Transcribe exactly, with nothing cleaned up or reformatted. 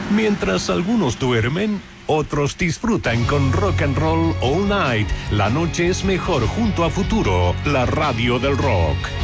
Mientras algunos duermen, otros disfrutan con Rock and Roll All Night. La noche es mejor junto a Futuro, la radio del rock.